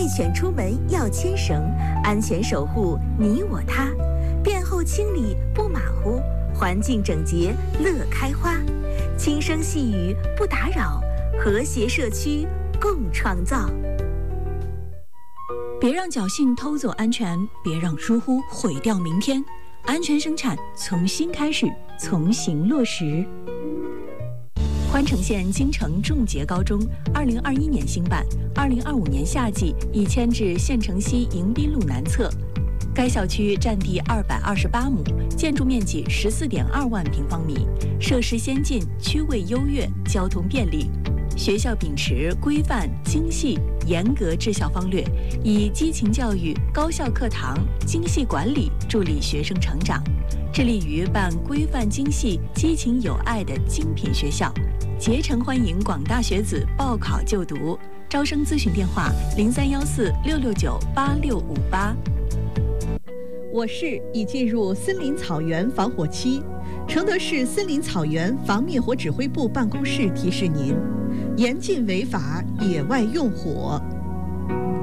犬出门要牵绳，安全守护你我他。便后清理不马虎，环境整洁乐开花。轻声细语不打扰，和谐社区共创造。 别让侥幸偷走安全，别让疏忽毁掉明天。安全生产从新开始，从行落实。宽城县京城重捷高中2021年新办，2025年夏季已迁至县城西迎宾路南侧。该校区占地228亩，建筑面积14.2万平方米，设施先进，区位优越，交通便利。学校秉持规范、精细、严格治校方略，以激情教育、高效课堂、精细管理助力学生成长，致力于办规范精细、激情有爱的精品学校，竭诚欢迎广大学子报考就读。招生咨询电话：0314669868。 我市已进入森林草原防火期，承德市森林草原防灭火指挥部办公室提示您：严禁违法野外用火。